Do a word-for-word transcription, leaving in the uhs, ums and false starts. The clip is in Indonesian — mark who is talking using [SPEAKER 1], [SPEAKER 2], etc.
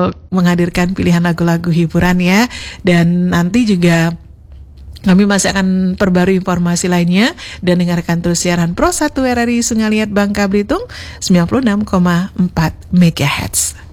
[SPEAKER 1] untuk menghadirkan pilihan lagu-lagu hiburan ya. Dan nanti juga kami masih akan perbarui informasi lainnya dan dengarkan terus siaran Pro satu R R I Sungai Liat Bangka Belitung sembilan puluh enam koma empat megahertz.